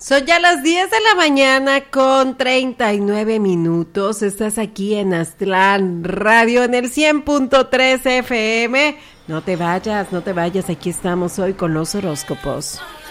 Son ya las 10 de la mañana con 39 minutos. Estás aquí en Aztlán Radio en el 100.3 FM. No te vayas, aquí estamos hoy con los horóscopos.